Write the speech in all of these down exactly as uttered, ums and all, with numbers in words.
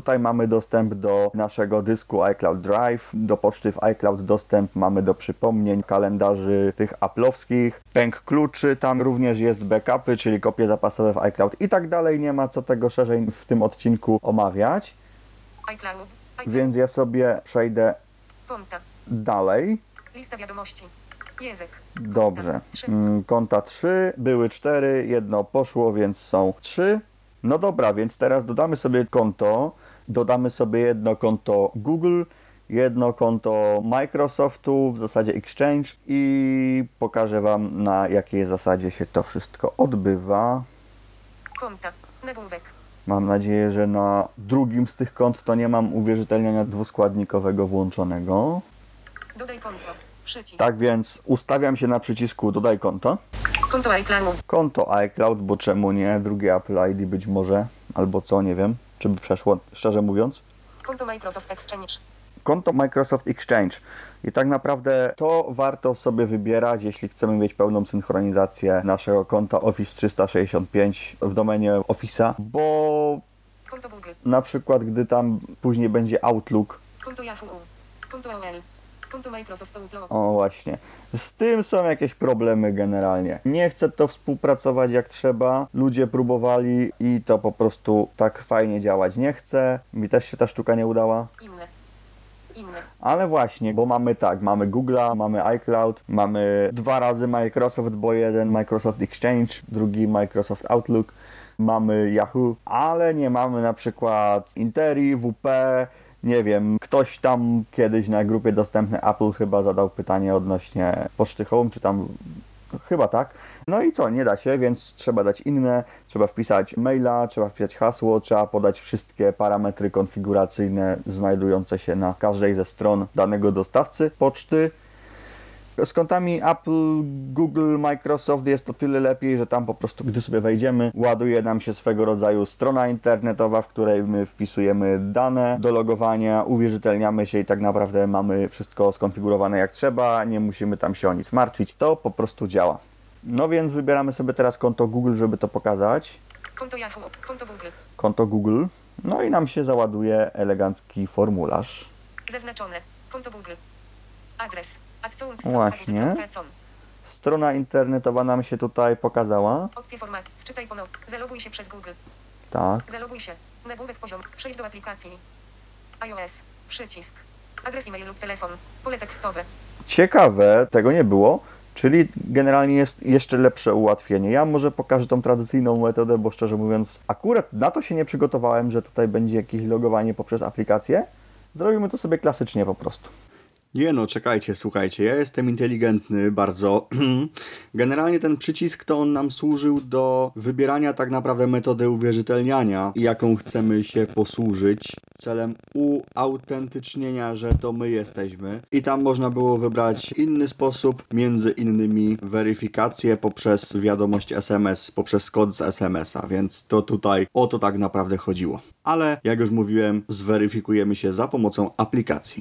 tutaj mamy dostęp do naszego dysku iCloud Drive, do poczty w iCloud dostęp mamy do przypomnień, kalendarzy tych Apple'owskich, pęk kluczy, tam również jest backupy, czyli kopie zapasowe w iCloud i tak dalej. Nie ma co tego szerzej w tym odcinku omawiać. iCloud. Więc ja sobie przejdę Konta. dalej. Lista wiadomości. Język. Dobrze. Mm, Konta trzy, były cztery, jedno poszło, więc są trzy. No dobra, więc teraz dodamy sobie konto. Dodamy sobie jedno konto Google, jedno konto Microsoftu, w zasadzie Exchange i pokażę Wam, na jakiej zasadzie się to wszystko odbywa. Konta. Nagłówek. Mam nadzieję, że na drugim z tych kont to nie mam uwierzytelniania dwuskładnikowego włączonego. Dodaj konto. Przycisk. Tak więc ustawiam się na przycisku dodaj konto. Konto iCloud. Konto iCloud, bo czemu nie? Drugie Apple I D być może, albo co, nie wiem, czy by przeszło, szczerze mówiąc. Konto Microsoft Exchange. Konto Microsoft Exchange. I tak naprawdę to warto sobie wybierać, jeśli chcemy mieć pełną synchronizację naszego konta Office trzysta sześćdziesiąt pięć w domenie Office'a, bo Konto Google. na przykład gdy tam później będzie Outlook, Konto Yahoo. Konto A O L. Konto Microsoft Outlook. o właśnie, z tym są jakieś problemy generalnie. Nie chce to współpracować jak trzeba, ludzie próbowali i to po prostu tak fajnie działać nie chce. Mi też się ta sztuka nie udała. Inne. Inne. Ale właśnie, bo mamy tak, mamy Google'a, mamy iCloud, mamy dwa razy Microsoft, bo jeden Microsoft Exchange, drugi Microsoft Outlook, mamy Yahoo, ale nie mamy na przykład Interi, W P, nie wiem, ktoś tam kiedyś na grupie dostępnej Apple chyba zadał pytanie odnośnie poczty Home, czy tam, chyba tak. No i co, nie da się, więc trzeba dać inne, trzeba wpisać maila, trzeba wpisać hasło, trzeba podać wszystkie parametry konfiguracyjne znajdujące się na każdej ze stron danego dostawcy poczty. Z kontami Apple, Google, Microsoft jest to tyle lepiej, że tam po prostu, gdy sobie wejdziemy, ładuje nam się swego rodzaju strona internetowa, w której my wpisujemy dane do logowania, uwierzytelniamy się i tak naprawdę mamy wszystko skonfigurowane jak trzeba, nie musimy tam się o nic martwić, to po prostu działa. No więc wybieramy sobie teraz konto Google, żeby to pokazać. Konto Yahoo. Konto Google. Konto Google. No i nam się załaduje elegancki formularz. Zaznaczone. Konto Google. Adres. Właśnie. Strona internetowa nam się tutaj pokazała. Opcje format. Wczytaj ponownie. Zaloguj się przez Google. Tak. Zaloguj się. Nagłówek poziom. Przejdź do aplikacji. iOS. Przycisk. Adres e-mail lub telefon. Pole tekstowe. Ciekawe, tego nie było. Czyli generalnie jest jeszcze lepsze ułatwienie. Ja może pokażę tą tradycyjną metodę, bo szczerze mówiąc, akurat na to się nie przygotowałem, że tutaj będzie jakieś logowanie poprzez aplikację. Zrobimy to sobie klasycznie po prostu. Nie no, czekajcie, słuchajcie, ja jestem inteligentny bardzo. Generalnie ten przycisk to on nam służył do wybierania tak naprawdę metody uwierzytelniania, jaką chcemy się posłużyć celem uautentycznienia, że to my jesteśmy. I tam można było wybrać inny sposób, między innymi weryfikację poprzez wiadomość S M S, poprzez kod z S M S-a, więc to tutaj o to tak naprawdę chodziło. Ale jak już mówiłem, zweryfikujemy się za pomocą aplikacji.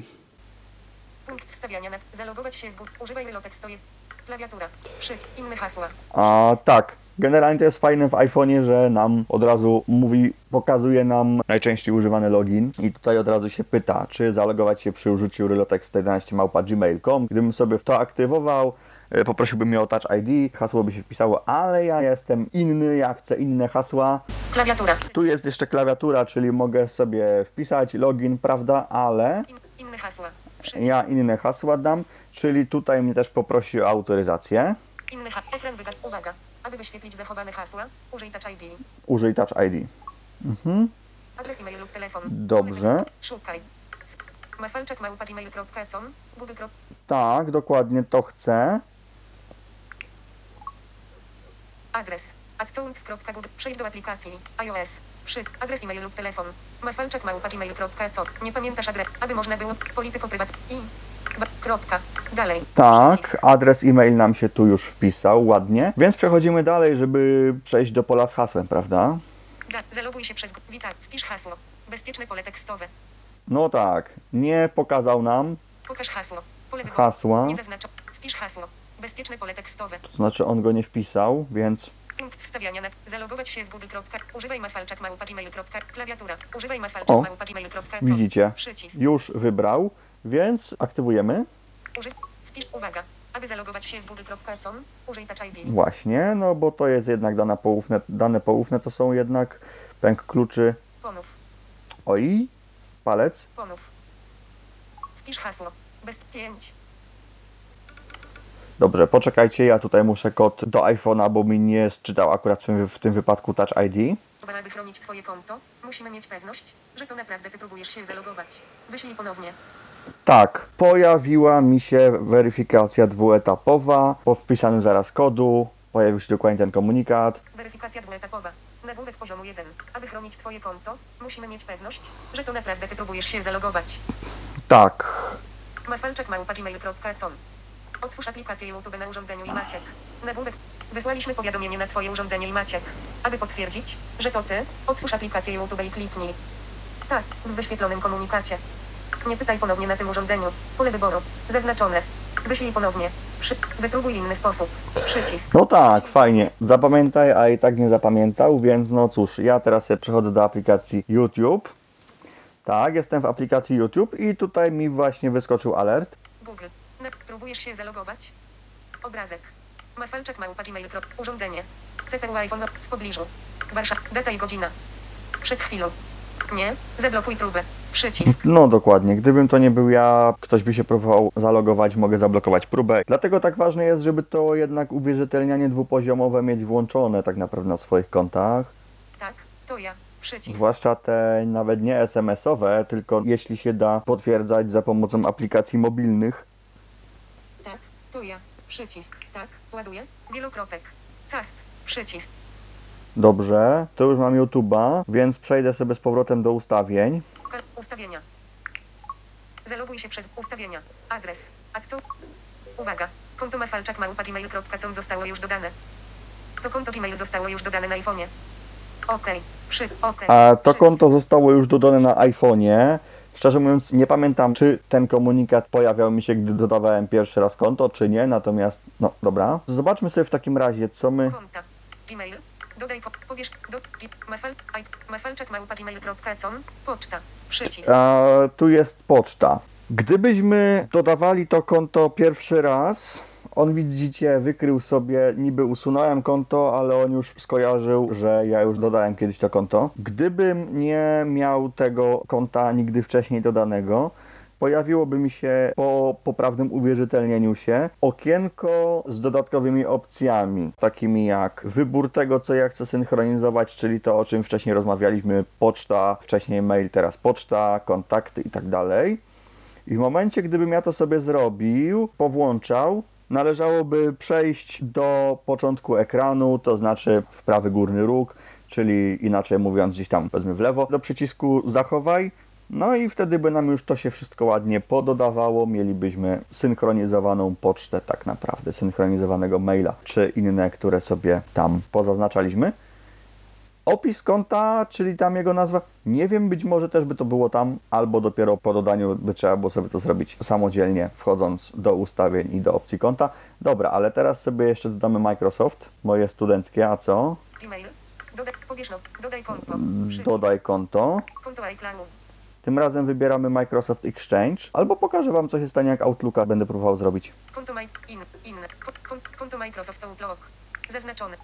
Punkt wstawiania na zalogować się w Google. Używaj relotekstoje. Klawiatura. Przycisk. Inne hasła. A tak, generalnie to jest fajne w iPhone'ie, że nam od razu mówi, pokazuje nam najczęściej używany login i tutaj od razu się pyta, czy zalogować się przy użyciu relotext jedenaście małpa gmail kropka com. Gdybym sobie to aktywował, poprosiłbym mnie o Touch I D, hasło by się wpisało, ale ja jestem inny, ja chcę inne hasła. Klawiatura. Tu jest jeszcze klawiatura, czyli mogę sobie wpisać login, prawda, ale In, inne hasła. ja inne hasła dam, czyli tutaj mnie też poprosi o autoryzację. Inny ha- ekran wygad. Uwaga. Aby wyświetlić zachowane hasła, użyj Touch I D. Użyj Touch I D. Mhm. Adres e-mail lub telefon. Dobrze. Szukaj. mafalczak małpa gmail kropka com. Google. Tak, dokładnie to chcę. Adres. adcounts kropka google. Przejdź do aplikacji. iOS. Przy. Adres e-mail lub telefon. mafalczak małpa gmail kropka com. Nie pamiętasz adres. Aby można było. Polityko prywat. I. W, kropka. Dalej. Tak, adres e-mail nam się tu już wpisał, ładnie. Więc przechodzimy dalej, żeby przejść do pola z hasłem, prawda? Da, zaloguj się przez... Witaj. Wpisz hasło. Bezpieczne pole tekstowe. No tak, nie pokazał nam Pokaż hasło. Pole hasła, nie zaznacz. Wpisz hasło. Bezpieczne pole tekstowe. to znaczy on go nie wpisał, więc Punkt wstawiania na zalogować się w Google. Używaj mafalczak małpa gmail. Klawiatura. Używaj mafalczak O, małpa gmail. widzicie, Przycisk. już wybrał, więc aktywujemy. Użyj. Wpisz uwaga. Aby zalogować się w Google.com, użyj Touch I D. Właśnie, no bo to jest jednak dane poufne, dane poufne to są jednak pęk kluczy. Ponów. Oj, palec. Ponów. Wpisz hasło. Bez pięć. Dobrze, poczekajcie, ja tutaj muszę kod do iPhone'a, bo mi nie zczytał akurat w tym, w tym wypadku Touch I D. Aby chronić Twoje konto, musimy mieć pewność, że to naprawdę Ty próbujesz się zalogować. Wyślij ponownie. Tak, pojawiła mi się weryfikacja dwuetapowa, po wpisaniu zaraz kodu, pojawił się dokładnie ten komunikat. Weryfikacja dwuetapowa. Nagłówek poziomu jeden. Aby chronić Twoje konto, musimy mieć pewność, że to naprawdę Ty próbujesz się zalogować. Tak, mafalczak małpa gmail kropka com. Otwórz aplikację YouTube na urządzeniu i Maciek. Nagłówek. Wysłaliśmy powiadomienie na Twoje urządzenie i Maciek. Aby potwierdzić, że to Ty, otwórz aplikację YouTube i kliknij. Tak, w wyświetlonym komunikacie. Nie pytaj ponownie na tym urządzeniu. Pole wyboru. Zaznaczone. Wyślij ponownie. Przy... Wypróbuj inny sposób. Przycisk. no tak, fajnie. Zapamiętaj, a i tak nie zapamiętał, więc no cóż, ja teraz sobie przechodzę do aplikacji YouTube. Tak, jestem w aplikacji YouTube i tutaj mi właśnie wyskoczył alert. Google. Na... Próbujesz się zalogować? Obrazek. Mafalczak małpa gmail. Urządzenie. C P U iPhone w pobliżu. Warszawa. Data i godzina. Przed chwilą. Nie. Zablokuj próbę. Przycisk. No dokładnie, gdybym to nie był ja, ktoś by się próbował zalogować, mogę zablokować próbę. Dlatego tak ważne jest, żeby to jednak uwierzytelnianie dwupoziomowe mieć włączone tak naprawdę na swoich kontach. Tak, to ja. Przycisk. Zwłaszcza te nawet nie es em esowe, tylko jeśli się da potwierdzać za pomocą aplikacji mobilnych. Tak, to ja. Przycisk. Tak, ładuję. Wielokropek. Cast. Przycisk. Dobrze, to już mam YouTube'a, więc przejdę sobie z powrotem do ustawień. Ka- Ustawienia. Zaloguj się przez ustawienia. Adres. Adco. Uwaga. Konto mafalczak małpa gmail kropka com zostało już dodane. To konto Gmail zostało już dodane na iPhone'ie. Okej. Przy. Okej. A to Przycisk. konto zostało już dodane na iPhone'ie. Szczerze mówiąc, nie pamiętam, czy ten komunikat pojawiał mi się, gdy dodawałem pierwszy raz konto, czy nie. Natomiast, no dobra. Zobaczmy sobie w takim razie, co my... Konta. Gmail. Dodaj po. Pobierz. Do. gi- Mafal. aj- Mafalczak małpa gmail kropka com. Poczta. Przycisk. A, tu jest poczta. Gdybyśmy dodawali to konto pierwszy raz, on widzicie, wykrył sobie, niby usunąłem konto, ale on już skojarzył, że ja już dodałem kiedyś to konto. Gdybym nie miał tego konta nigdy wcześniej dodanego, pojawiłoby mi się po poprawnym uwierzytelnieniu się okienko z dodatkowymi opcjami, takimi jak wybór tego, co ja chcę synchronizować, czyli to, o czym wcześniej rozmawialiśmy, poczta, wcześniej mail, teraz poczta, kontakty i tak dalej. I w momencie, gdybym ja to sobie zrobił, powłączał, należałoby przejść do początku ekranu, to znaczy w prawy górny róg, czyli inaczej mówiąc gdzieś tam powiedzmy w lewo, do przycisku zachowaj. No i wtedy by nam już to się wszystko ładnie pododawało, mielibyśmy synchronizowaną pocztę tak naprawdę, synchronizowanego maila, czy inne, które sobie tam pozaznaczaliśmy. Opis konta, czyli tam jego nazwa, nie wiem, być może też by to było tam, albo dopiero po dodaniu by trzeba było sobie to zrobić samodzielnie, wchodząc do ustawień i do opcji konta. Dobra, ale teraz sobie jeszcze dodamy Microsoft, moje studenckie, a co? Gmail. Dodaj. Pobierz. No. Dodaj konto. Przycisk. Dodaj konto. Konto iCloud. Tym razem wybieramy Microsoft Exchange, albo pokażę Wam, co się stanie, jak Outlooka będę próbował zrobić. Konto my, in, inne. Ko, kon, konto Microsoft Outlook. Zaznaczone.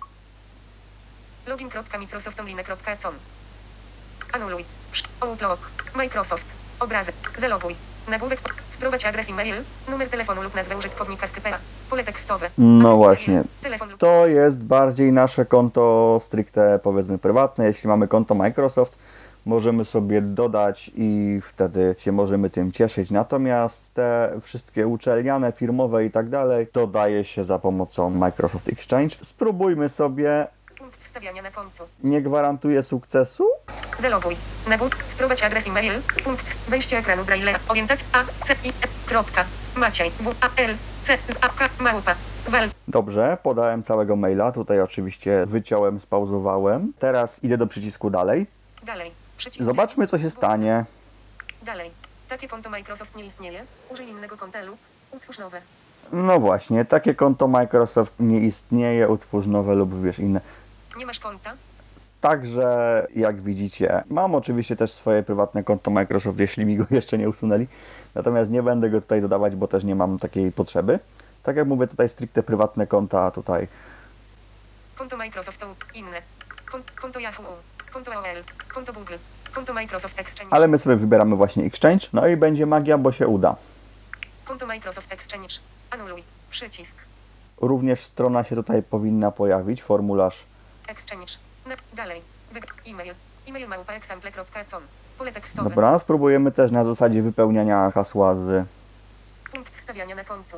login kropka microsoft online kropka com. Anuluj. Psz- Outlook. Microsoft. Obrazek. Zaloguj. Nagłówek. Wprowadź adres e-mail, numer telefonu lub nazwę użytkownika z K P A. Pole tekstowe. No Adres właśnie. e-mail, telefon lub... To jest bardziej nasze konto stricte, powiedzmy, prywatne. Jeśli mamy konto Microsoft, możemy sobie dodać i wtedy się możemy tym cieszyć. Natomiast te wszystkie uczelniane, firmowe i tak dalej dodaje się za pomocą Microsoft Exchange. Spróbujmy sobie. Punkt wstawiania na końcu. Nie gwarantuję sukcesu. Zaloguj. Nagłówek. Wprowadź adres e-mail. Punkt. Wejście ekranu Braille. Orientacja A, C, I, E. Kropka. Maciej. W, A, L, C, Z, A, K, małpa. Wal. Dobrze, podałem całego maila. Tutaj oczywiście wyciąłem, spauzowałem. Teraz idę do przycisku dalej. Dalej. Przycisk. Zobaczmy, co się stanie. Dalej. Takie konto Microsoft nie istnieje. Użyj innego konta lub utwórz nowe. No właśnie, takie konto Microsoft nie istnieje, utwórz nowe lub wybierz inne. Nie masz konta? Także jak widzicie, mam oczywiście też swoje prywatne konto Microsoft, jeśli mi go jeszcze nie usunęli. Natomiast nie będę go tutaj dodawać, bo też nie mam takiej potrzeby. Tak jak mówię, tutaj stricte prywatne konta, tutaj Konto Microsoft, inne. Kon- Konto Yahoo, konto A O L, konto Google, konto Microsoft Exchange. ale my sobie wybieramy właśnie Exchange, no i będzie magia, bo się uda. Konto Microsoft Exchange. Anuluj. Przycisk. Również strona się tutaj powinna pojawić, formularz. Exchange. Na, dalej. Wyg- e-mail. E-mail małpa example kropka com. Pole tekstowe. Dobra, spróbujemy też na zasadzie wypełniania hasła z... Punkt wstawiania na końcu.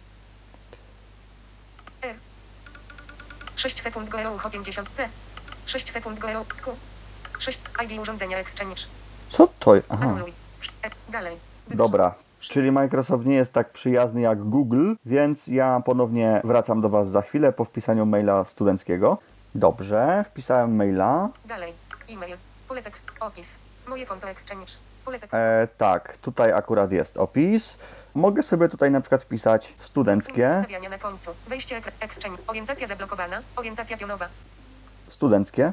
R. sześć sekund go ucho pięćdziesiąt T. sześć sekund go Q. sześć I D urządzenia Exchange. Co to? Aha. Anuluj. Przy- E. Dalej. Wygrz- Dobra, czyli Przycisk. Microsoft nie jest tak przyjazny jak Google, więc ja ponownie wracam do Was za chwilę po wpisaniu maila studenckiego. Dobrze, wpisałem maila. Dalej. E-mail. Pole tekst. Opis. Moje konto Exchange. Pole tekst. E, tak, tutaj akurat jest opis. Mogę sobie tutaj na przykład wpisać Punkt studenckie, wstawiania na końcu. Wejście ekran. Exchange. Orientacja zablokowana. Orientacja pionowa. studenckie.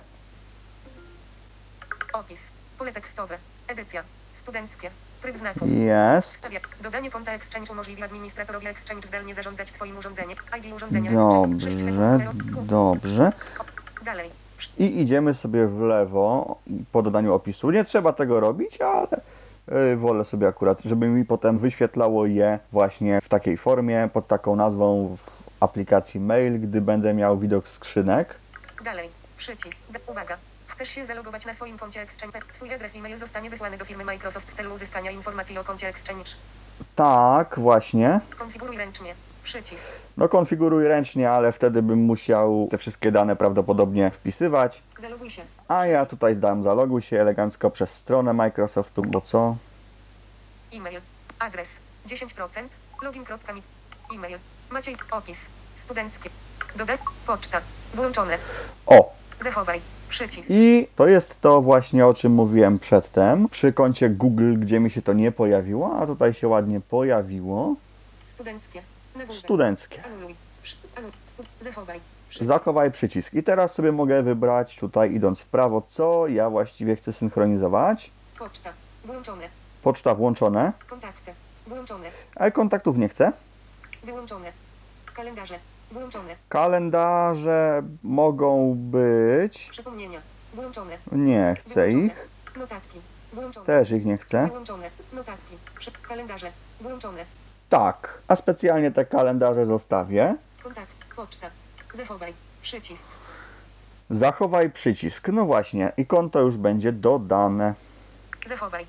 Opis. Pole tekstowe. Edycja. Studenckie. Tryb znaków. Jest. Wstawia. Dodanie konta Exchange umożliwi administratorowi Exchange zdalnie zarządzać Twoim urządzeniem. I D urządzenia Exchange. sześć Dobrze, sekund. Q. dobrze. Dalej. I idziemy sobie w lewo po dodaniu opisu. Nie trzeba tego robić, ale yy, wolę sobie akurat, żeby mi potem wyświetlało je właśnie w takiej formie, pod taką nazwą w aplikacji mail, gdy będę miał widok skrzynek. Dalej. Przycisk. D- uwaga. Chcesz się zalogować na swoim koncie Exchange. Twój adres e-mail zostanie wysłany do firmy Microsoft w celu uzyskania informacji o koncie Exchange. Tak, właśnie. Konfiguruj ręcznie. Przycisk. No konfiguruj ręcznie, ale wtedy bym musiał te wszystkie dane prawdopodobnie wpisywać. Zaloguj się. A ja Przycisk. tutaj dam zaloguj się elegancko przez stronę Microsoftu, bo co? E-mail. Adres. dziesięć procent. Login.mit. E-mail. Maciej. Opis. Studenckie. Dodaj. Poczta. Włączone. O! Zachowaj. Przycisk. I to jest to właśnie, o czym mówiłem przedtem. Przy koncie Google, gdzie mi się to nie pojawiło, a tutaj się ładnie pojawiło. Studenckie. Nagłówek. Studenckie. Anuluj. Przy, anul, stu, zachowaj. Przycisk. Zachowaj przycisk. I teraz sobie mogę wybrać tutaj, idąc w prawo, co ja właściwie chcę synchronizować. Poczta. Włączone. Poczta włączone, Kontakty. Włączone. ale kontaktów nie chcę. Wyłączone. Kalendarze. Włączone. Kalendarze mogą być... Przypomnienia. Włączone. Nie chcę Wyłączone. ich. Notatki. Włączone. Też ich nie chcę. Wyłączone. Notatki. Przy, kalendarze. Włączone. Tak, a specjalnie te kalendarze zostawię. Kontakt. Poczta. Zachowaj. Przycisk. Zachowaj przycisk. No właśnie, i konto już będzie dodane. Zachowaj.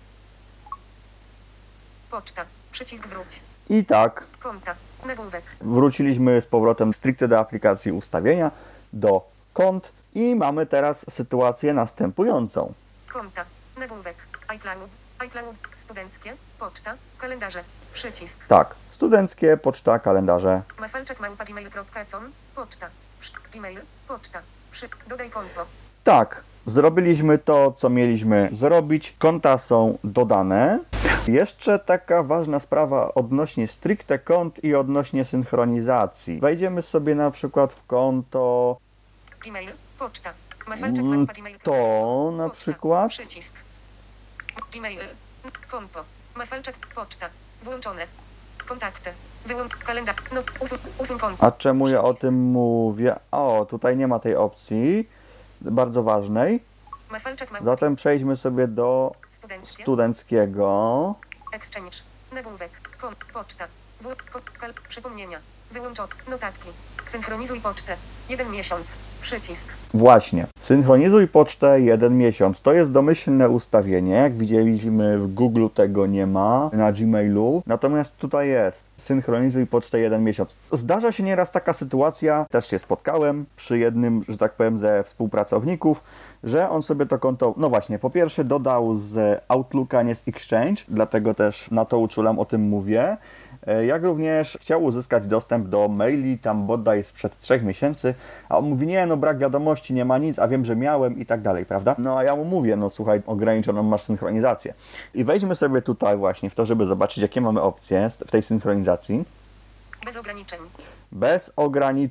Poczta. Przycisk wróć. I tak, Konta. Nagłówek. wróciliśmy z powrotem stricte do aplikacji ustawienia, do kont i mamy teraz sytuację następującą. Konta. Nagłówek. iCloud. iCloud. Studenckie. Poczta. Kalendarze. Przycisk. Tak, studenckie, poczta, kalendarze. Mafalczak małpa gmail kropka com. Poczta. Przy, Gmail. Poczta. Przy, dodaj konto. Tak, zrobiliśmy to, co mieliśmy zrobić. Konta są dodane. Jeszcze taka ważna sprawa odnośnie stricte kont i odnośnie synchronizacji. Wejdziemy sobie na przykład w konto Gmail. Poczta. Mafalczak Mm, małpa gmail kropka to com. na Poczta. przykład. Przycisk. Gmail. Konto. Mafalczak. Poczta. Włączone. Kontakty. Wyłącz kalendarz. No, usuń, usuń konto. A czemu ja o Przycisk. tym mówię? O, tutaj nie ma tej opcji, bardzo ważnej. Mafalczak małpa. Zatem przejdźmy sobie do Studenckie. studenckiego. Exchange. Nagłówek. Kon. Poczta. W. Ko, kal, przypomnienia. Wyłączone. Notatki. Synchronizuj pocztę. Jeden miesiąc. Przycisk. Właśnie. Synchronizuj pocztę jeden miesiąc. To jest domyślne ustawienie. Jak widzieliśmy w Google tego nie ma, na Gmailu. Natomiast tutaj jest. Synchronizuj pocztę jeden miesiąc. Zdarza się nieraz taka sytuacja, też się spotkałem przy jednym, że tak powiem, ze współpracowników, że on sobie to konto, no właśnie, po pierwsze dodał z Outlooka, nie z Exchange, dlatego też na to uczulam, o tym mówię. Jak również chciał uzyskać dostęp do maili, tam bodaj sprzed trzech miesięcy, a on mówi, nie, no brak wiadomości, nie ma nic, a wiem, że miałem i tak dalej, prawda? No a ja mu mówię, no słuchaj, ograniczoną masz synchronizację. I wejdźmy sobie tutaj właśnie w to, żeby zobaczyć, jakie mamy opcje w tej synchronizacji. Bez ograniczeń. Bez ograniczeń.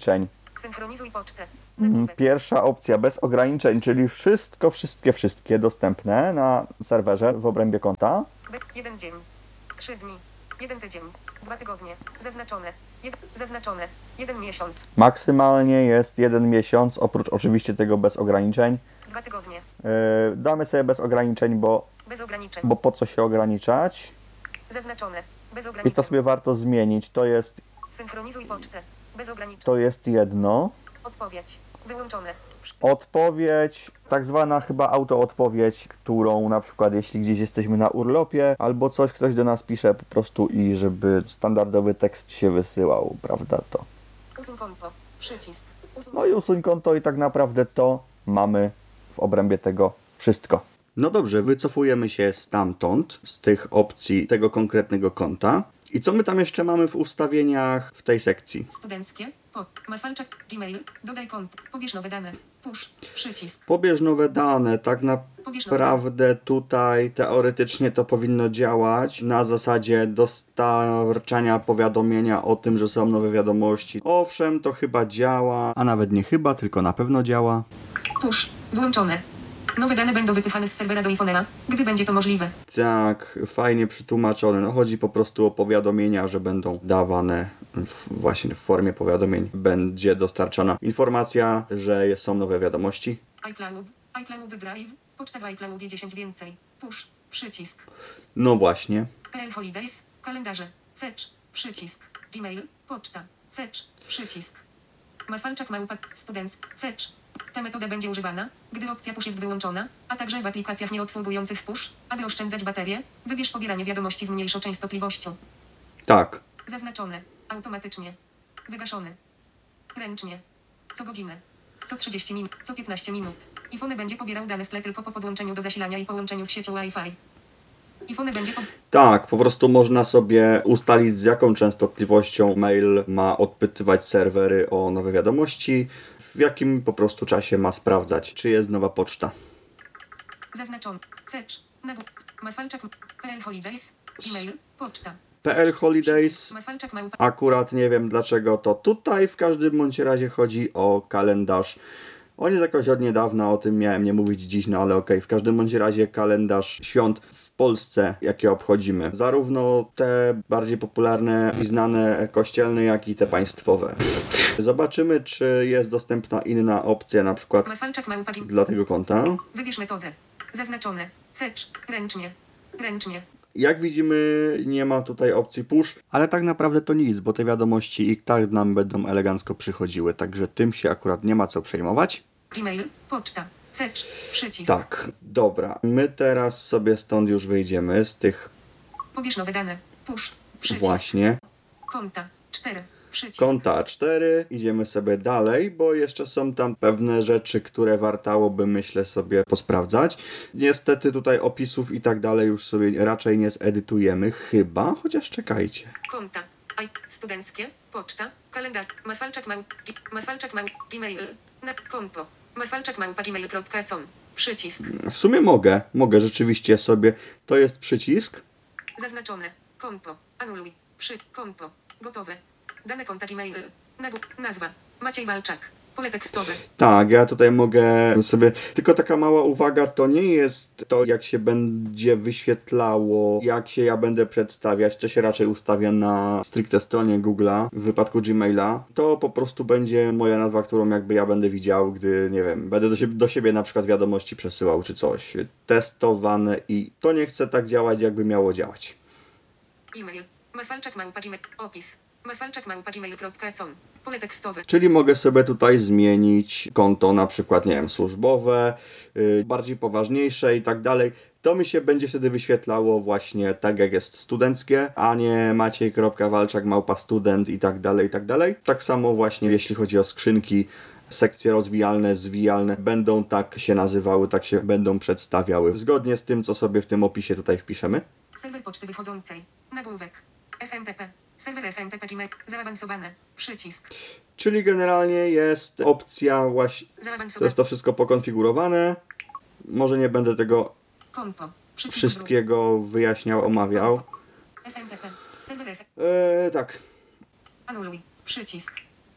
Synchronizuj pocztę. Mm, Nagłówek. Pierwsza opcja bez ograniczeń, czyli wszystko, wszystkie, wszystkie dostępne na serwerze w obrębie konta. B. Jeden dzień. Trzy dni. Jeden tydzień. Dwa tygodnie. Zaznaczone. Jed... Zaznaczone. Jeden miesiąc. Maksymalnie jest jeden miesiąc, oprócz oczywiście tego bez ograniczeń. Dwa tygodnie. Yy, damy sobie bez ograniczeń, bo, Bez ograniczeń. bo po co się ograniczać? Zaznaczone. Bez I ograniczeń. to sobie warto zmienić. To jest, Synchronizuj pocztę. Bez ograniczeń. to jest jedno. Odpowiedź. Wyłączone. Przy- Odpowiedź, tak zwana chyba autoodpowiedź, którą na przykład jeśli gdzieś jesteśmy na urlopie albo coś, ktoś do nas pisze po prostu i żeby standardowy tekst się wysyłał, prawda, to. Usuń konto. Przycisk. Usuń... No i usuń konto i tak naprawdę to mamy w obrębie tego wszystko. No dobrze, wycofujemy się stamtąd, z tych opcji tego konkretnego konta. I co my tam jeszcze mamy w ustawieniach w tej sekcji? Studenckie. Po. Mafalczak. Gmail. Dodaj konto. Pobierz nowe dane. Push. Przycisk. Pobierz nowe dane, tak Pobierz nowe naprawdę tutaj teoretycznie to powinno działać na zasadzie dostarczania powiadomienia o tym, że są nowe wiadomości. Owszem, to chyba działa, a nawet nie chyba, tylko na pewno działa. Push. Włączone. Nowe dane będą wypychane z serwera do iPhone'a, gdy będzie to możliwe. Tak, fajnie przetłumaczone. No chodzi po prostu o powiadomienia, że będą dawane w, właśnie w formie powiadomień. Będzie dostarczana informacja, że są nowe wiadomości. iCloud. iCloud Drive. Poczta w iCloudzie dziesięć więcej. Push. Przycisk. No właśnie. P L Holidays. Kalendarze. Fetch. Przycisk. Gmail. Poczta. Fetch. Przycisk. Mafalczak małpa. Students. Fetch. Ta metoda będzie używana, gdy opcja push jest wyłączona, a także w aplikacjach nieobsługujących push. Aby oszczędzać baterię, wybierz pobieranie wiadomości z mniejszą częstotliwością. Tak. Zaznaczone. Automatycznie. Wygaszony. Ręcznie. Co godzinę. Co trzydzieści minut. Co piętnaście minut. iPhone będzie pobierał dane w tle tylko po podłączeniu do zasilania i połączeniu z siecią Wi-Fi. iPhone będzie po... Tak, po prostu można sobie ustalić, z jaką częstotliwością mail ma odpytywać serwery o nowe wiadomości, w jakim po prostu czasie ma sprawdzać, czy jest nowa poczta. Zaznaczony. Fetch. Nagł... Mafalczak. P L Holidays. Gmail. Poczta. P L Holidays, Mafalczak małpa... akurat nie wiem dlaczego to tutaj, w każdym bądź razie chodzi o kalendarz. On jest jakoś od niedawna, o tym miałem nie mówić dziś, no ale okej, w każdym bądź razie kalendarz świąt w Polsce, jakie obchodzimy. Zarówno te bardziej popularne i znane kościelne, jak i te państwowe. Zobaczymy, czy jest dostępna inna opcja, na przykład Mafalczak małpa... Gmail. dla tego konta. Wybierz metodę. Zaznaczone. Fetch. Ręcznie. Ręcznie. Jak widzimy, nie ma tutaj opcji push, ale tak naprawdę to nic, bo te wiadomości i tak nam będą elegancko przychodziły, także tym się akurat nie ma co przejmować. Gmail. Poczta. Fetch. Przycisk. Tak, dobra. My teraz sobie stąd już wyjdziemy z tych Pobierz nowe dane. Push. Przycisk. właśnie Konta. cztery. Przycisk. konta A cztery. Idziemy sobie dalej, bo jeszcze są tam pewne rzeczy, które wartałoby, myślę, sobie posprawdzać. Niestety tutaj opisów i tak dalej już sobie raczej nie zedytujemy, chyba, chociaż czekajcie. Konta. I. Studenckie. Poczta. Kalendarz. Mafalczak mał. Gi- Mafalczak mał. Gmail. Na konto. Mafalczak małpa gmail kropka com. Przycisk. W sumie mogę, mogę rzeczywiście sobie. To jest przycisk. Zaznaczone. Konto. Anuluj. Przy. Konto. Gotowe. Dane konta Gmail. Nagł- Nazwa. Maciej Walczak. Pole tekstowe. Tak, ja tutaj mogę sobie... Tylko taka mała uwaga, to nie jest to, jak się będzie wyświetlało, jak się ja będę przedstawiać. To się raczej ustawia na stricte stronie Google'a, w wypadku Gmaila. To po prostu będzie moja nazwa, którą jakby ja będę widział, gdy, nie wiem, będę do siebie, do siebie na przykład wiadomości przesyłał czy coś. Testowane i to nie chce tak działać, jakby miało działać. E-mail. Mafalczak małpa Gmail. Opis. Mafalczak małpa gmail kropka com. Pole tekstowe. Czyli mogę sobie tutaj zmienić konto, na przykład, nie wiem, służbowe, yy, bardziej poważniejsze i tak dalej. To mi się będzie wtedy wyświetlało właśnie tak, jak jest studenckie, a nie maciej.walczak małpa student i tak dalej, i tak dalej. Tak samo właśnie jeśli chodzi o skrzynki, sekcje rozwijalne, zwijalne, będą tak się nazywały, tak się będą przedstawiały. Zgodnie z tym, co sobie w tym opisie tutaj wpiszemy. Serwer poczty wychodzącej. Nagłówek. S M T P. Serwer S M T P Gmail. Zaawansowane. Przycisk. Czyli generalnie jest opcja właśnie, to Zaawansowane. jest to wszystko pokonfigurowane. Może nie będę tego Konto. Przycisk. wszystkiego wyjaśniał, omawiał. S M T P. Serwer S. Eee, tak. Anuluj. Przycisk.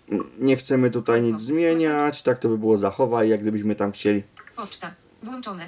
Nie chcemy tutaj nic zmieniać, tak to by było zachowaj, jak gdybyśmy tam chcieli. Poczta. Włączone.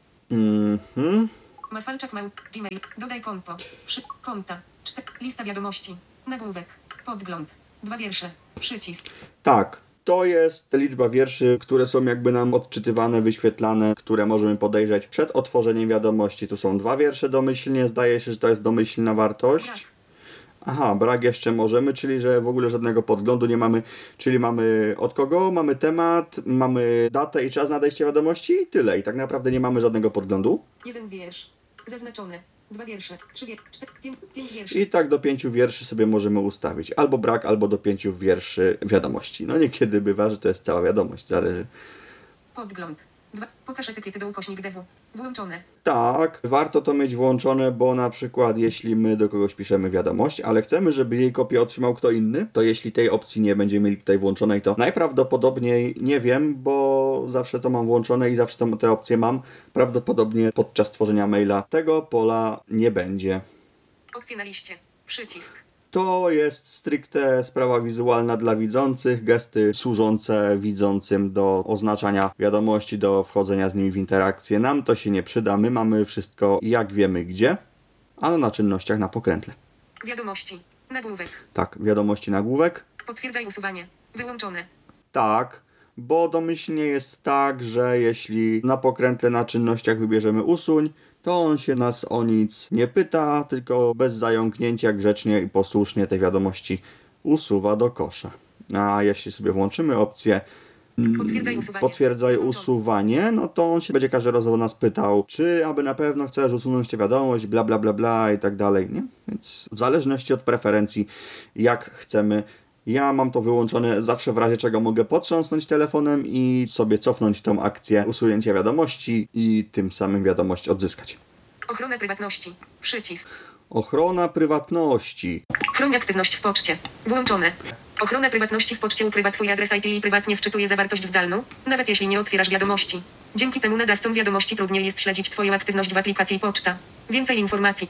Mhm. Mafalczak Mał. Gmail. Dodaj konto. Przy. Konta. Czte. Lista wiadomości. Nagłówek. Podgląd. Dwa wiersze. Przycisk. Tak, to jest liczba wierszy, które są jakby nam odczytywane, wyświetlane, które możemy podejrzeć przed otworzeniem wiadomości. Tu są dwa wiersze domyślnie, zdaje się, że to jest domyślna wartość. Brak. Aha, brak jeszcze możemy, czyli że w ogóle żadnego podglądu nie mamy, czyli mamy od kogo, mamy temat, mamy datę i czas nadejścia wiadomości i tyle. I tak naprawdę nie mamy żadnego podglądu. Jeden wiersz. Zaznaczone. Dwa wiersze. Trzy wiersze. Cztery. Pięć, pięć wierszy. I tak do pięciu wierszy sobie możemy ustawić. Albo brak, albo do pięciu wierszy wiadomości. No niekiedy bywa, że to jest cała wiadomość, zależy. Podgląd. Dwa. Pokaż etykiety do ukośnik dewu. Włączone. Tak, warto to mieć włączone, bo na przykład jeśli my do kogoś piszemy wiadomość, ale chcemy, żeby jej kopię otrzymał kto inny, to jeśli tej opcji nie będziemy mieli tutaj włączonej, to najprawdopodobniej nie wiem, bo zawsze to mam włączone i zawsze to, te opcje mam. Prawdopodobnie podczas tworzenia maila tego pola nie będzie. Opcje na liście. Przycisk. To jest stricte sprawa wizualna dla widzących, gesty służące widzącym do oznaczania wiadomości, do wchodzenia z nimi w interakcję. Nam to się nie przyda, my mamy wszystko jak wiemy gdzie, a na czynnościach na pokrętle. Wiadomości. Nagłówek. Tak, wiadomości nagłówek. Potwierdzaj usuwanie. Wyłączone. Tak, bo domyślnie jest tak, że jeśli na pokrętle na czynnościach wybierzemy usuń, to on się nas o nic nie pyta, tylko bez zająknięcia grzecznie i posłusznie te wiadomości usuwa do kosza. A jeśli sobie włączymy opcję Potwierdzaj usuwanie. potwierdzaj Wyłączone. usuwanie, no to on się będzie każdy raz o nas pytał, czy aby na pewno chcesz usunąć tę wiadomość, bla bla bla bla i tak dalej, nie? Więc w zależności od preferencji, jak chcemy. Ja mam to wyłączone zawsze w razie czego mogę potrząsnąć telefonem i sobie cofnąć tą akcję usunięcia wiadomości i tym samym wiadomość odzyskać. Ochrona prywatności. Przycisk. Ochrona prywatności. Chroń aktywność w poczcie. Włączone. Ochrona prywatności w poczcie ukrywa Twój adres I P i prywatnie wczytuje zawartość zdalną, nawet jeśli nie otwierasz wiadomości. Dzięki temu nadawcom wiadomości trudniej jest śledzić Twoją aktywność w aplikacji Poczta. Więcej informacji.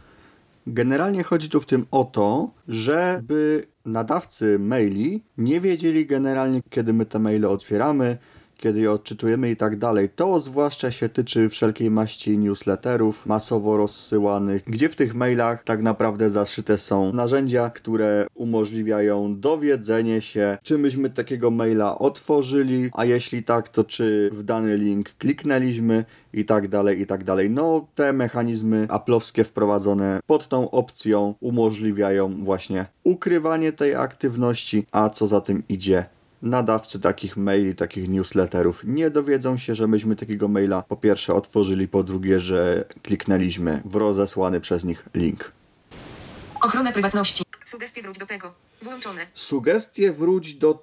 Generalnie chodzi tu w tym o to, żeby nadawcy maili nie wiedzieli generalnie, kiedy my te maile otwieramy, kiedy je odczytujemy i tak dalej. To zwłaszcza się tyczy wszelkiej maści newsletterów masowo rozsyłanych, gdzie w tych mailach tak naprawdę zaszyte są narzędzia, które umożliwiają dowiedzenie się, czy myśmy takiego maila otworzyli, a jeśli tak, to czy w dany link kliknęliśmy i tak dalej, i tak dalej. No, te mechanizmy aplowskie wprowadzone pod tą opcją umożliwiają właśnie ukrywanie tej aktywności, a co za tym idzie, nadawcy takich maili, takich newsletterów nie dowiedzą się, że myśmy takiego maila po pierwsze otworzyli, po drugie, że kliknęliśmy w rozesłany przez nich link. Ochrona prywatności. Sugestie wróć do tego. Włączone. Sugestie wróć do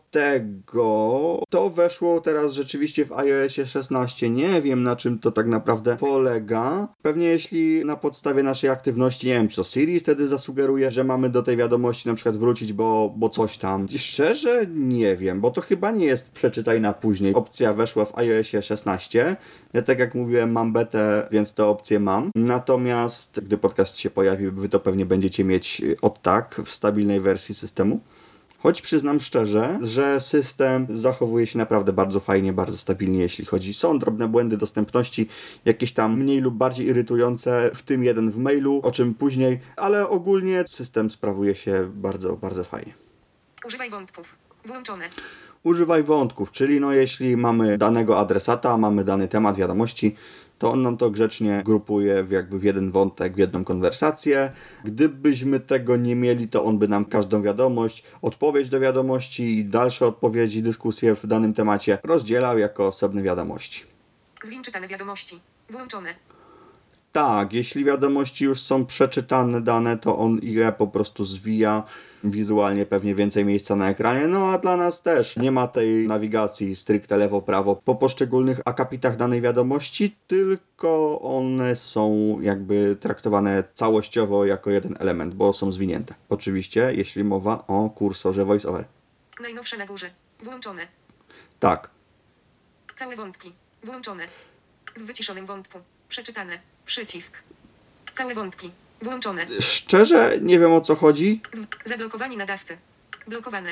tego. To weszło teraz rzeczywiście w iOSie szesnaście. Nie wiem, na czym to tak naprawdę polega. Pewnie jeśli na podstawie naszej aktywności, nie wiem, czy to Siri wtedy zasugeruje, że mamy do tej wiadomości na przykład wrócić, bo, bo coś tam. Szczerze nie wiem, bo to chyba nie jest przeczytaj na później. Opcja weszła w iOSie szesnaście. Ja tak jak mówiłem, mam betę, więc tę opcję mam. Natomiast gdy podcast się pojawi, wy to pewnie będziecie mieć od tak w stabilnej wersji systemu. Choć przyznam szczerze, że system zachowuje się naprawdę bardzo fajnie, bardzo stabilnie, jeśli chodzi. Są drobne błędy dostępności, jakieś tam mniej lub bardziej irytujące, w tym jeden w mailu, o czym później, ale ogólnie system sprawuje się bardzo, bardzo fajnie. Używaj wątków. Włączone. Używaj wątków, czyli no jeśli mamy danego adresata, mamy dany temat wiadomości, to on nam to grzecznie grupuje w jakby w jeden wątek, w jedną konwersację. Gdybyśmy tego nie mieli, to on by nam każdą wiadomość, odpowiedź do wiadomości i dalsze odpowiedzi, dyskusje w danym temacie rozdzielał jako osobne wiadomości. Zwin czytane wiadomości. Włączone. Tak, jeśli wiadomości już są przeczytane dane, to on je po prostu zwija. Wizualnie pewnie więcej miejsca na ekranie, no a dla nas też nie ma tej nawigacji stricte lewo-prawo po poszczególnych akapitach danej wiadomości, tylko one są jakby traktowane całościowo jako jeden element, bo są zwinięte. Oczywiście, jeśli mowa o kursorze VoiceOver. Najnowsze na górze. Włączone. Tak. Całe wątki. Włączone. W wyciszonym wątku. Przeczytane. Przycisk. Całe wątki. Włączone. Szczerze nie wiem, o co chodzi. W. Zablokowani nadawcy. Blokowane.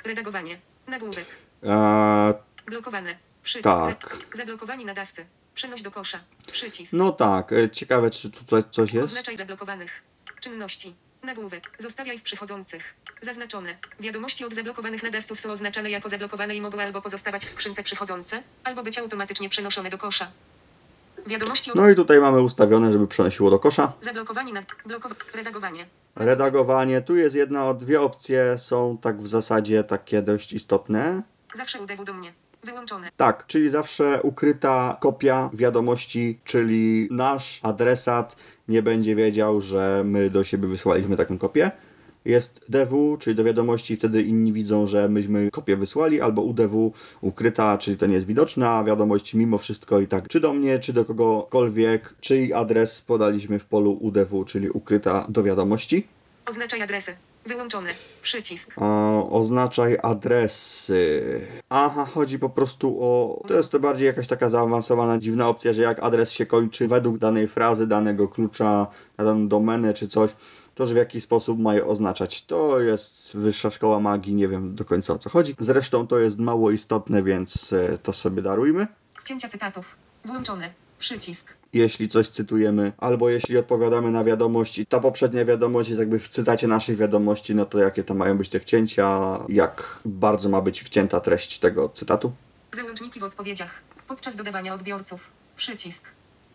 Redagowanie. Nagłówek. Eee, Blokowane. Przy... tak. Re... Zablokowani nadawcy. Przenoś do kosza. Przycisk. No tak, e, ciekawe czy tu coś, coś jest? Oznaczaj zablokowanych. Czynności. Nagłówek. Zostawiaj w przychodzących. Zaznaczone. Wiadomości od zablokowanych nadawców są oznaczane jako zablokowane i mogą albo pozostawać w skrzynce przychodzące, albo być automatycznie przenoszone do kosza. Wiadomości od... No i tutaj mamy ustawione, żeby przenosiło do kosza. Zablokowani nad... Blokow... Redagowanie. Redagowanie, tu jest jedna, dwie opcje są tak w zasadzie takie dość istotne. Zawsze U D W do mnie. Wyłączone. Tak, czyli zawsze ukryta kopia wiadomości, czyli nasz adresat nie będzie wiedział, że my do siebie wysłaliśmy taką kopię. Jest D W, czyli do wiadomości, wtedy inni widzą, że myśmy kopię wysłali, albo U D W ukryta, czyli to nie jest widoczne, a wiadomość mimo wszystko i tak czy do mnie, czy do kogokolwiek, czyj adres podaliśmy w polu U D W, czyli ukryta do wiadomości. Oznaczaj adresy. Wyłączone. Przycisk. O, oznaczaj adresy. Aha, chodzi po prostu o... To jest to bardziej jakaś taka zaawansowana, dziwna opcja, że jak adres się kończy według danej frazy, danego klucza, na daną domenę czy coś, to że w jaki sposób ma je oznaczać. To jest wyższa szkoła magii, nie wiem do końca o co chodzi. Zresztą to jest mało istotne, więc to sobie darujmy. Wcięcia cytatów. Włączone. Przycisk. Jeśli coś cytujemy, albo jeśli odpowiadamy na wiadomość i ta poprzednia wiadomość jest jakby w cytacie naszej wiadomości, no to jakie tam mają być te wcięcia, jak bardzo ma być wcięta treść tego cytatu. Załączniki w odpowiedziach. Podczas dodawania odbiorców. Przycisk.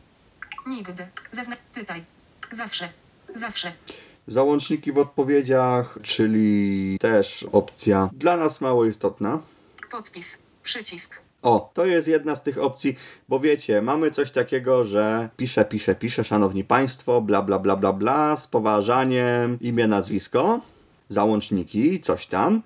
Nigdy. Zazna... Pytaj. Zawsze. Zawsze. Załączniki w odpowiedziach, czyli też opcja dla nas mało istotna. Podpis. Przycisk. O, to jest jedna z tych opcji, bo wiecie, mamy coś takiego, że pisze, pisze, pisze, szanowni państwo, bla, bla, bla, bla, bla, z poważaniem, imię, nazwisko, załączniki, coś tam,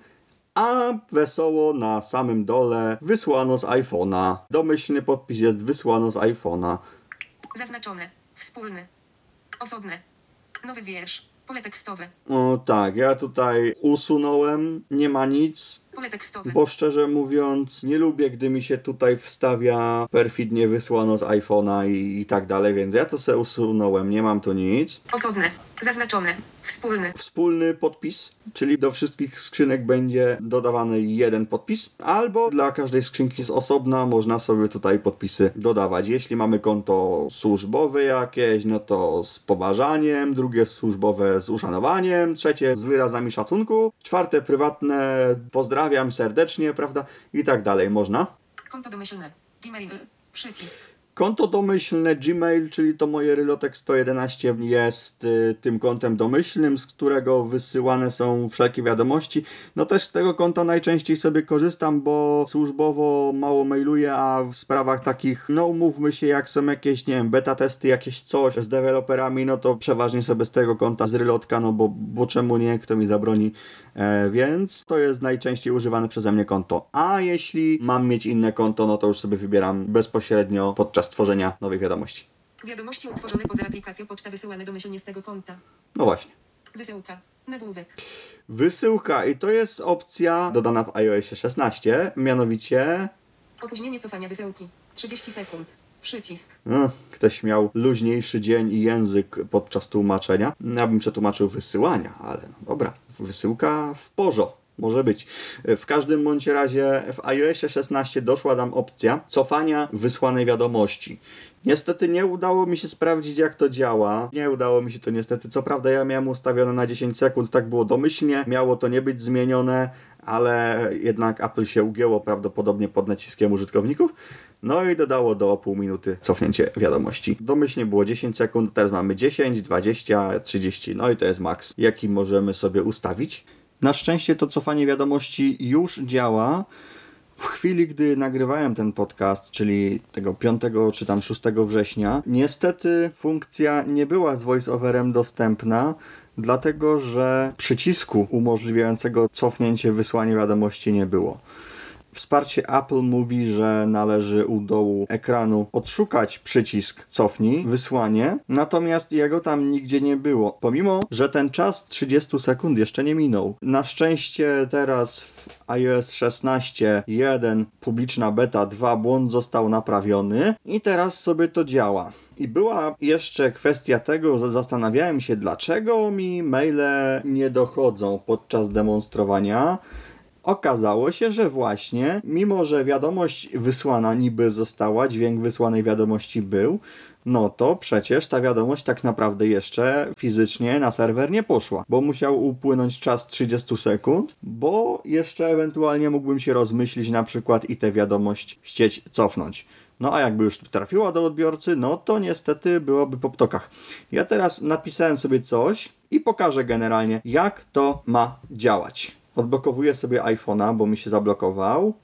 a wesoło na samym dole wysłano z iPhone'a. Domyślny podpis jest wysłano z iPhone'a. Zaznaczone. Wspólny. Osobne. Nowy wiersz. Pole tekstowe. O tak, ja tutaj usunąłem, nie ma nic. Pole tekstowe. Bo szczerze mówiąc, nie lubię, gdy mi się tutaj wstawia perfidnie wysłano z iPhone'a i, i tak dalej, więc ja to se usunąłem, nie mam tu nic. Osobne. Zaznaczone. Wspólny. Wspólny podpis, czyli do wszystkich skrzynek będzie dodawany jeden podpis, albo dla każdej skrzynki z osobna można sobie tutaj podpisy dodawać. Jeśli mamy konto służbowe jakieś, no to z poważaniem, drugie służbowe z uszanowaniem, trzecie z wyrazami szacunku, czwarte prywatne pozdrawiam serdecznie, prawda? I tak dalej można. Konto domyślne. Gmail. Przycisk. Konto domyślne Gmail, czyli to moje Rylotek sto jedenaście jest y, tym kontem domyślnym, z którego wysyłane są wszelkie wiadomości. No też z tego konta najczęściej sobie korzystam, bo służbowo mało mailuję, a w sprawach takich, no umówmy się, jak są jakieś, nie wiem, beta testy, jakieś coś z deweloperami, no to przeważnie sobie z tego konta z Rylotka, no bo, bo czemu nie, kto mi zabroni, e, więc to jest najczęściej używane przeze mnie konto. A jeśli mam mieć inne konto, no to już sobie wybieram bezpośrednio podczas tworzenia nowej wiadomości. Wiadomości utworzone poza aplikacją poczta wysyłane domyślnie z tego konta. No właśnie. Wysyłka. Nagłówek. Wysyłka i to jest opcja dodana w iOSie szesnaście, mianowicie Opóźnienie cofania wysyłki. trzydzieści sekund. Przycisk. no, ktoś miał luźniejszy dzień i język podczas tłumaczenia. Ja bym przetłumaczył wysyłania, ale no dobra, wysyłka w porzo. Może być. W każdym bądź razie w iOSie szesnaście doszła nam opcja cofania wysłanej wiadomości. Niestety nie udało mi się sprawdzić, jak to działa. Nie udało mi się to niestety. Co prawda ja miałem ustawione na dziesięć sekund, tak było domyślnie. Miało to nie być zmienione, ale jednak Apple się ugięło prawdopodobnie pod naciskiem użytkowników. No i dodało do pół minuty cofnięcie wiadomości. Domyślnie było dziesięć sekund, teraz mamy dziesięć, dwadzieścia, trzydzieści. No i to jest maks, jaki możemy sobie ustawić. Na szczęście to cofanie wiadomości już działa. W chwili, gdy nagrywałem ten podcast, czyli tego piątego czy tam szóstego września, niestety funkcja nie była z voice-overem dostępna, dlatego że przycisku umożliwiającego cofnięcie wysłania wiadomości nie było. Wsparcie Apple mówi, że należy u dołu ekranu odszukać przycisk cofnij, wysłanie, natomiast jego tam nigdzie nie było, pomimo, że ten czas trzydzieści sekund jeszcze nie minął. Na szczęście teraz w iOS szesnaście jeden publiczna beta dwa błąd został naprawiony i teraz sobie to działa. I była jeszcze kwestia tego, że zastanawiałem się, dlaczego mi maile nie dochodzą podczas demonstrowania. Okazało się, że właśnie, mimo że wiadomość wysłana niby została, dźwięk wysłanej wiadomości był, no to przecież ta wiadomość tak naprawdę jeszcze fizycznie na serwer nie poszła, bo musiał upłynąć czas trzydzieści sekund, bo jeszcze ewentualnie mógłbym się rozmyślić na przykład i tę wiadomość chcieć cofnąć. No a jakby już trafiła do odbiorcy, no to niestety byłoby po ptokach. Ja teraz napisałem sobie coś i pokażę generalnie, jak to ma działać. Odblokowuję sobie iPhone'a, bo mi się zablokował.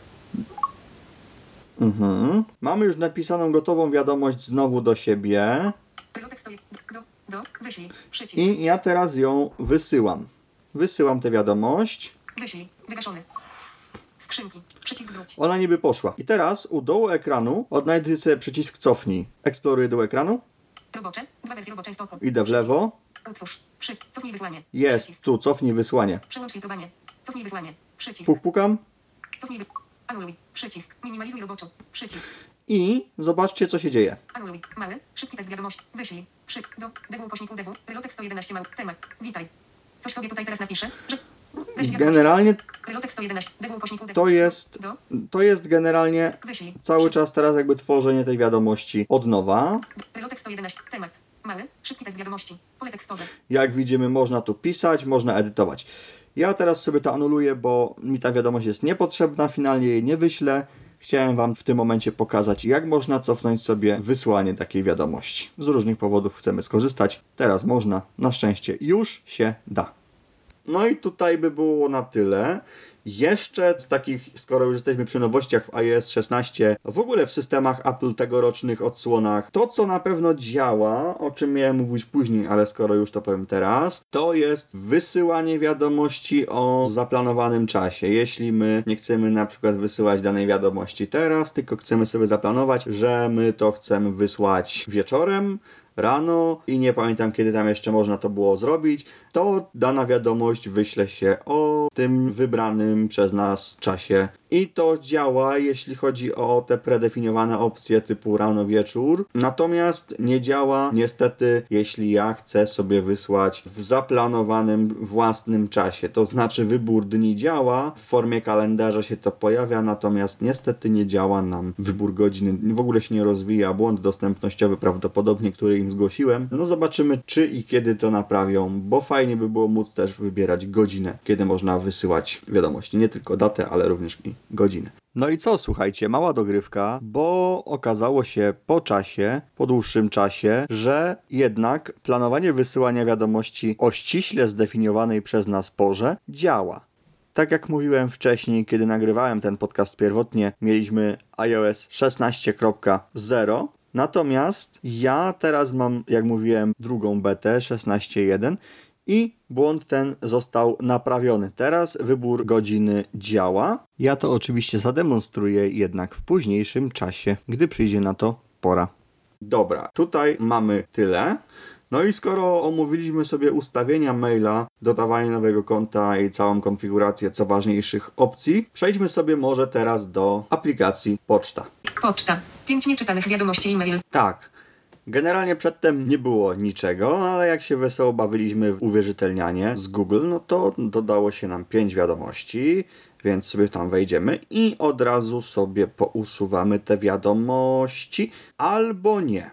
Mhm. Mamy już napisaną gotową wiadomość znowu do siebie. Relotek stoi. Do, do, wyślij. Przycisk. I ja teraz ją wysyłam. Wysyłam tę wiadomość. Wyślij. Wygaszony. Skrzynki. Przycisk wróć. Ona niby poszła. I teraz u dołu ekranu odnajduję sobie przycisk cofnij. Eksploruję dół ekranu. Robocze. Dwa wersje robocze w poko. Idę w lewo. Utwórz. Przy. Cofnij wysłanie. Jest Przycisk. tu, cofnij wysłanie. Przełącz filtrowanie. Cofnij wysłanie. Przycisk. Puk pukam. Cofnij wy... Anuluj. Przycisk. Minimalizuj roboczo. Przycisk. I zobaczcie, co się dzieje. Anuluj. Mały. Szybki test wiadomości. Wyślij. Przy. Do. Dewu ukośnik udewu. Relotek sto jedenaście mały. Temat. Witaj. Coś sobie tutaj teraz napiszę, że... Generalnie Relotek sto jedenaście. Dewu ukośnik udewu. to jest, Do. to jest generalnie Wyślij. cały czas teraz jakby tworzenie tej wiadomości od nowa. Relotek sto jedenaście. Temat. Mały. Szybki test wiadomości. Pole tekstowe. Jak widzimy, można tu pisać, można edytować. Ja teraz sobie to anuluję, bo mi ta wiadomość jest niepotrzebna, finalnie jej nie wyślę. Chciałem Wam w tym momencie pokazać, jak można cofnąć sobie wysłanie takiej wiadomości. Z różnych powodów chcemy skorzystać. Teraz można, na szczęście już się da. No i tutaj by było na tyle. Jeszcze z takich, skoro już jesteśmy przy nowościach w iOS szesnaście, w ogóle w systemach Apple tegorocznych odsłonach, to co na pewno działa, o czym miałem mówić później, ale skoro już to powiem teraz, to jest wysyłanie wiadomości o zaplanowanym czasie. Jeśli my nie chcemy na przykład wysyłać danej wiadomości teraz, tylko chcemy sobie zaplanować, że my to chcemy wysłać wieczorem, rano i nie pamiętam, kiedy tam jeszcze można to było zrobić, to dana wiadomość wyśle się o tym wybranym przez nas czasie. I to działa, jeśli chodzi o te predefiniowane opcje typu rano, wieczór. Natomiast nie działa niestety, jeśli ja chcę sobie wysłać w zaplanowanym własnym czasie. To znaczy wybór dni działa, w formie kalendarza się to pojawia, natomiast niestety nie działa nam wybór godziny. W ogóle się nie rozwija, błąd dostępnościowy prawdopodobnie, który im zgłosiłem. No zobaczymy, czy i kiedy to naprawią, bo fajnie by było móc też wybierać godzinę, kiedy można wysyłać wiadomości. Nie tylko datę, ale również i godzinę. No i co, słuchajcie, mała dogrywka, bo okazało się po czasie, po dłuższym czasie, że jednak planowanie wysyłania wiadomości o ściśle zdefiniowanej przez nas porze działa. Tak jak mówiłem wcześniej, kiedy nagrywałem ten podcast pierwotnie, mieliśmy iOS szesnaście kropka zero, natomiast ja teraz mam, jak mówiłem, drugą betę szesnaście jeden i błąd ten został naprawiony. Teraz wybór godziny działa. Ja to oczywiście zademonstruję jednak w późniejszym czasie, gdy przyjdzie na to pora. Dobra, tutaj mamy tyle. No i skoro omówiliśmy sobie ustawienia maila, dodawanie nowego konta i całą konfigurację co ważniejszych opcji, przejdźmy sobie może teraz do aplikacji Poczta. Poczta. Pięć nieczytanych wiadomości e-mail. Tak. Generalnie przedtem nie było niczego, ale jak się wesoło bawiliśmy w uwierzytelnianie z Google, no to dodało się nam pięć wiadomości, więc sobie tam wejdziemy i od razu sobie pousuwamy te wiadomości, albo nie.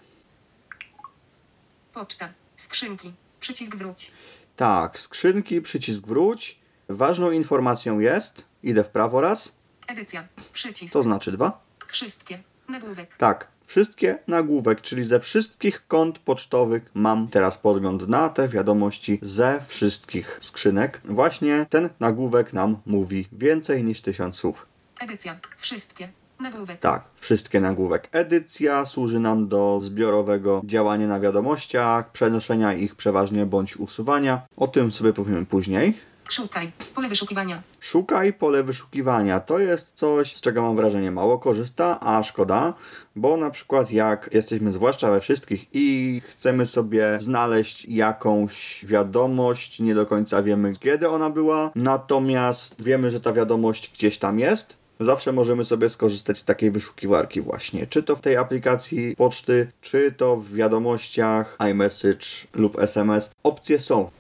Poczta. Skrzynki. Przycisk wróć. Tak, skrzynki, przycisk wróć. Ważną informacją jest, idę w prawo raz, Edycja. Przycisk. to znaczy dwa. Wszystkie. Nagłówek. Tak, wszystkie nagłówek, czyli ze wszystkich kont pocztowych mam teraz podgląd na te wiadomości ze wszystkich skrzynek. Właśnie ten nagłówek nam mówi więcej niż tysiąc słów. Edycja. Wszystkie. Nagłówek. Tak, wszystkie nagłówek. Edycja służy nam do zbiorowego działania na wiadomościach, przenoszenia ich przeważnie bądź usuwania. O tym sobie powiemy później. Szukaj. Pole wyszukiwania. Szukaj pole wyszukiwania. To jest coś, z czego mam wrażenie mało korzysta, a szkoda, bo na przykład jak jesteśmy zwłaszcza we wszystkich i chcemy sobie znaleźć jakąś wiadomość, nie do końca wiemy kiedy ona była, natomiast wiemy, że ta wiadomość gdzieś tam jest, zawsze możemy sobie skorzystać z takiej wyszukiwarki właśnie. Czy to w tej aplikacji poczty, czy to w wiadomościach, iMessage lub S M S. Opcje są.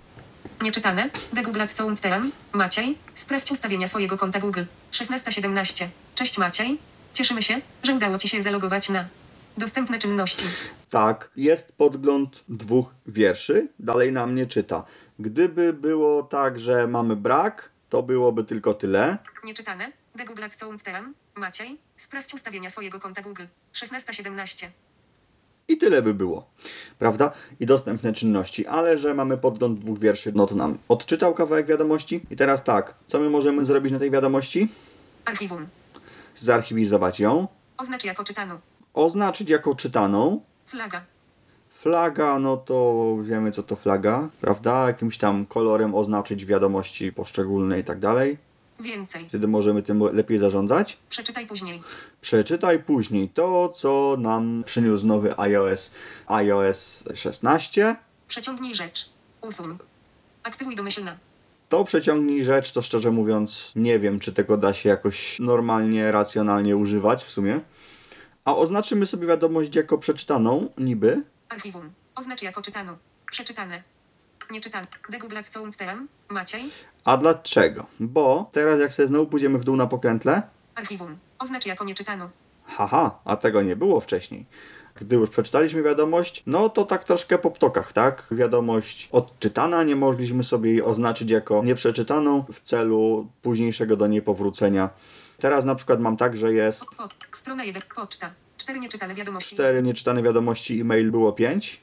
Nieczytane. Degooglać co team. Maciej. Sprawdź ustawienia swojego konta Google. szesnasta siedemnaście. Cześć Maciej. Cieszymy się, że udało Ci się zalogować na dostępne czynności. Tak, jest podgląd dwóch wierszy, dalej nam nie czyta. Gdyby było tak, że mamy brak, to byłoby tylko tyle. Nieczytane. Degooglać co team. Maciej. Sprawdź ustawienia swojego konta Google. szesnasta siedemnaście. I tyle by było, prawda? I dostępne czynności, ale że mamy podgląd dwóch wierszy, no to nam odczytał kawałek wiadomości. I teraz tak, co my możemy zrobić na tej wiadomości? Archiwum. Zarchiwizować ją, Oznacz jako czytaną. oznaczyć jako czytaną. Flaga. Flaga, no to wiemy co to flaga, prawda? Jakimś tam kolorem oznaczyć wiadomości poszczególne i tak dalej. Więcej. Wtedy możemy tym lepiej zarządzać. Przeczytaj później. Przeczytaj później to, co nam przyniósł nowy iOS. iOS szesnaście. Przeciągnij rzecz. Usuń. Aktywuj domyślna. To przeciągnij rzecz, to szczerze mówiąc nie wiem, czy tego da się jakoś normalnie, racjonalnie używać w sumie. A oznaczymy sobie wiadomość jako przeczytaną, niby. Archiwum. Oznacz jako czytaną. Przeczytane. Nieczytane. Degooglać co team. Maciej. A dlaczego? Bo teraz jak sobie znowu pójdziemy w dół na pokrętle, Archiwum. Oznacz jako nieczytaną. haha, a tego nie było wcześniej. Gdy już przeczytaliśmy wiadomość, no to tak troszkę po ptokach, tak? Wiadomość odczytana, nie mogliśmy sobie jej oznaczyć jako nieprzeczytaną w celu późniejszego do niej powrócenia. Teraz na przykład mam tak, że jest Po, strona jeden. Poczta. Cztery nieczytane wiadomości. cztery nieczytane wiadomości, e-mail było pięć.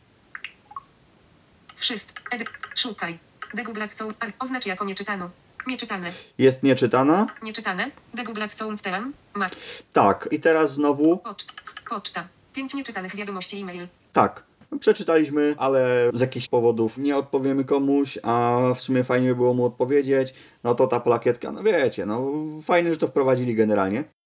Wszystko. Edy. Szukaj. Degooglać co. Ar- oznacz jako nieczytaną. Nieczytane. Jest nieczytana. Nieczytane. Degooglać co team. Ma. Tak, i teraz znowu Poczt. st- Poczta. Pięć nieczytanych wiadomości e-mail. tak. Przeczytaliśmy, ale z jakichś powodów nie odpowiemy komuś, a w sumie fajnie by było mu odpowiedzieć. No to ta plakietka, no wiecie, no fajnie, że to wprowadzili generalnie.